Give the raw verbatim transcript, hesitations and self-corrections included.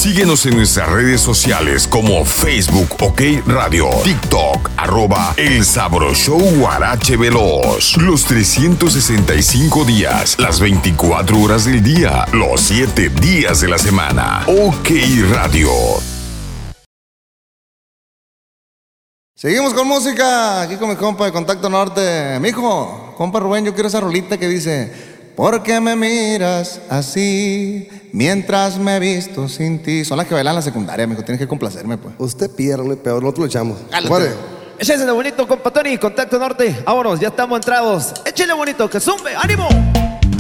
Síguenos en nuestras redes sociales como Facebook OK Radio, TikTok, arroba El Sabro Show Guarache Veloz. Los trescientos sesenta y cinco días, las veinticuatro horas del día, los siete días de la semana. OK Radio. Seguimos con música, aquí con mi compa de Contacto Norte. Mijo, compa Rubén, yo quiero esa rolita que dice: ¿por qué me miras así mientras me visto sin ti? Son las que bailan en la secundaria, mijo, tienes que complacerme, pues. Usted pierde, peor, nosotros lo echamos. Cálate. Ese es el bonito, compa Tony, Contacto Norte. Vámonos, ya estamos entrados. Échale bonito, que zumbe, ánimo.